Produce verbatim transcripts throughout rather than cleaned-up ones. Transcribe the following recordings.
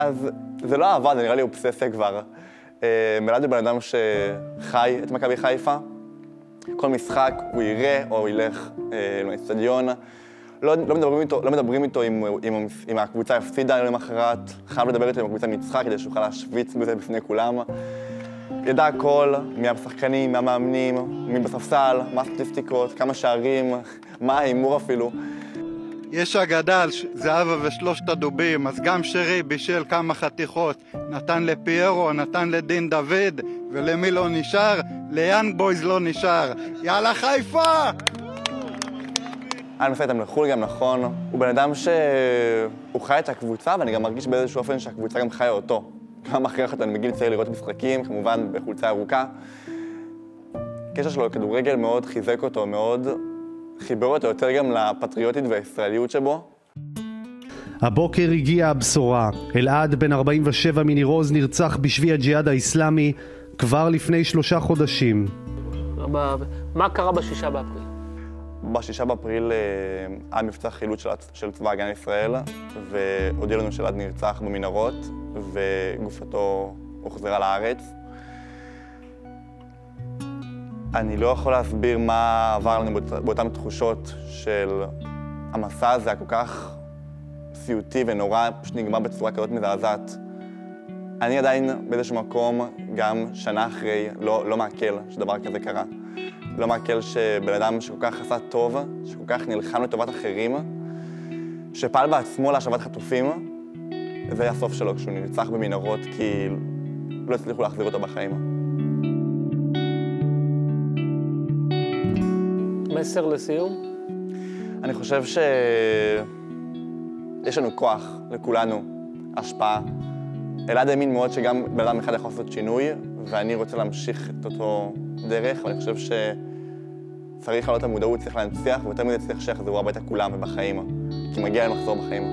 אז זה לא אהבה, זה נראה לי אובססיה כבר. מלאדי בן אדם שחי את מכבי חיפה. כל משחק הוא יראה או ילך לאצטדיון. לא, לא מדברים איתו, לא מדברים איתו אם, אם, אם הקבוצה הפסידה יום למחרת. חייב לדבר איתו אם הקבוצה ניצחה כדי שיוכל להשוויץ בזה בפני כולם. ידע הכל, מי השחקנים, מי המאמנים, מי בספסל, מה הסטטיסטיקות, כמה שערים, מה ההימור אפילו. יש אגדה על זהבה ושלושת הדובים, אז גם שרי בישל כמה חתיכות. נתן לפיירו, נתן לדין דוד, ולמי לא נשאר? ליאנג בויז לא נשאר. יאללה חיפה! אני מסיים איתם לחול גם נכון. הוא בן אדם שהוא חי את הקבוצה, ואני גם מרגיש באיזשהו אופן שהקבוצה גם חיה אותו. גם אחרי אחת אני מגיל צעיר לראות משחקים, כמובן בחולצה ארוכה. הקשר שלו לכדורגל מאוד חיזק אותו, מאוד חיבר אותו יותר גם לפטריוטית והישראליות שבו. הבוקר הגיעה הבשורה. אלעד בן ארבעים ושבע מניר עוז נרצח בשבי הג'יהאד האסלאמי כבר לפני שלושה חודשים. מה קרה בשישה באפריל? בשישה באפריל היה מבצע חילוץ של, של צבא הגנה לישראל, והודיע לנו שאלעד נרצח במנהרות, וגופתו הוחזרה לארץ. אני לא יכול להסביר מה עבר לנו באותן תחושות של המסע הזה הכל כך סיוטי ונורא, פשוט נגמר בצורה כזאת מזעזעת. אני עדיין באיזשהו מקום, גם שנה אחרי, לא, לא מעכל שדבר כזה קרה. לא מעכל שבן אדם שכל כך עשה טוב, שכל כך נלחם לטובת אחרים, שפעל בעצמו להשבת חטופים, זה היה הסוף שלו כשהוא נרצח במנהרות כי לא הצליחו להחזיר אותו בחיים. מסר לסיום? אני חושב שיש לנו כוח, לכולנו, השפעה. אלעד האמין מאוד שגם בן אדם אחד יכול לעשות שינוי, ואני רוצה להמשיך את אותו דרך, ואני חושב שצריך לעלות המודעות, צריך להנציח, ויותר מזה צריך שיחזרו הביתה כולם ובחיים, כי מגיע להם לחזור בחיים.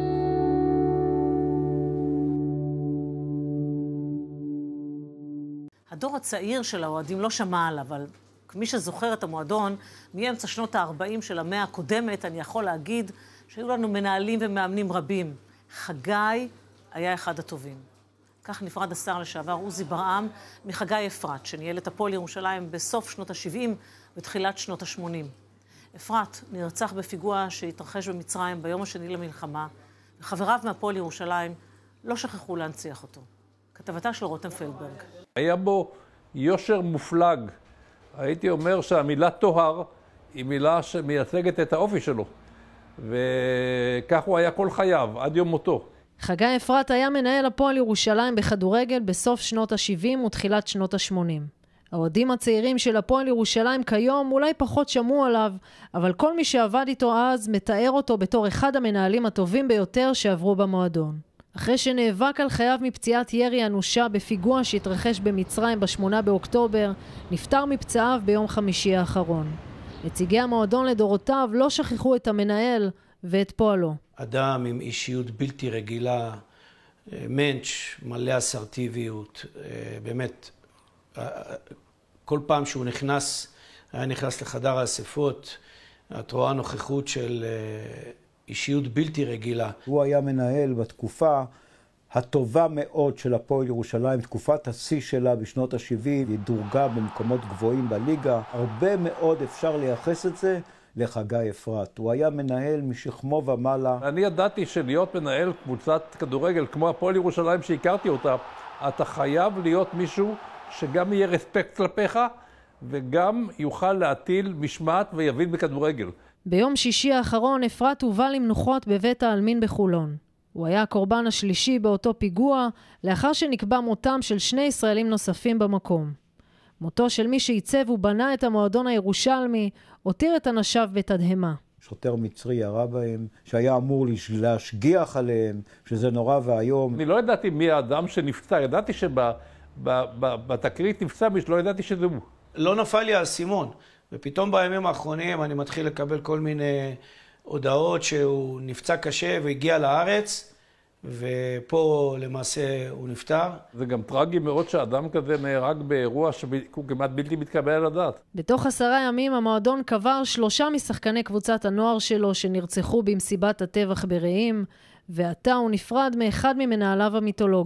הדור הצעיר של האוהדים לא שמע עליו, אבל כמי שזוכר את המועדון, מאמצע שנות ה-ארבעים של המאה הקודמת, אני יכול להגיד שהיו לנו מנהלים ומאמנים רבים. חגי היה אחד הטובים. כך נפרד השר לשעבר עוזי ברעם מחגי אפרת, שניהל את הפועל ירושלים בסוף שנות ה-שבעים ותחילת שנות ה-שמונים. אפרת נרצח בפיגוע שהתרחש במצרים ביום השני למלחמה, וחבריו מהפועל ירושלים לא שכחו להנציח אותו. כתבתה של רותם פלדברג. היה בו יושר מופלג. הייתי אומר שהמילה טוהר היא מילה שמייצגת את האופי שלו. וכך הוא היה כל חייו, עד יום מותו. חגי אפרת היה מנהל הפועל ירושלים בכדורגל בסוף שנות ה-שבעים ותחילת שנות ה-שמונים. האוהדים הצעירים של הפועל ירושלים כיום אולי פחות שמעו עליו, אבל כל מי שעבד איתו אז מתאר אותו בתור אחד המנהלים הטובים ביותר שעברו במועדון. אחרי שנאבק על חייו מפציעת ירי אנושה בפיגוע שהתרחש במצרים בשמונה באוקטובר, נפטר מפצעיו ביום חמישי האחרון. נציגי המועדון לדורותיו לא שכחו את המנהל ואת פועלו. אדם עם אישיות בלתי רגילה, מנץ' מלא אסרטיביות, באמת, כל פעם שהוא נכנס, היה נכנס לחדר האספות, את רואה נוכחות של אישיות בלתי רגילה. הוא היה מנהל בתקופה הטובה מאוד של הפועל ירושלים, תקופת השיא שלה בשנות ה-שבעים, היא דורגה במקומות גבוהים בליגה. הרבה מאוד אפשר לייחס את זה לחגי אפרת. הוא היה מנהל משכמו ומעלה. אני ידעתי שלהיות מנהל קבוצת כדורגל כמו הפועל ירושלים שהכרתי אותה, אתה חייב להיות מישהו שגם יהיה רספקט כלפיך וגם יוכל להטיל משמעת ויבין בכדורגל. ביום שישי האחרון אפרת הובא למנוחות בבית העלמין בחולון. הוא היה הקורבן השלישי באותו פיגוע, לאחר שנקבע מותם של שני ישראלים נוספים במקום. מותו של מי שעיצב ובנה את המועדון הירושלמי, הותיר את אנשיו בתדהמה. שוטר מצרי ירה בהם, שהיה אמור להשגיח עליהם, שזה נורא והיום. אני לא ידעתי מי האדם שנפצע, ידעתי שבתקרית נפצע מי שלא ידעתי שזה הוא. לא נפל לי האסימון, ופתאום בימים האחרונים אני מתחיל לקבל כל מיני הודעות שהוא נפצע קשה והגיע לארץ, ופה למעשה הוא נפטר. זה גם טרגי מאוד שאדם כזה נהרג באירוע שהוא כמעט בלתי מתקבל על הדעת. בתוך עשרה ימים המועדון קבר שלושה משחקני קבוצת הנוער שלו שנרצחו במסיבת הטבח ברעים, ועתה הוא נפרד מאחד ממנהליו המיתולוגיים.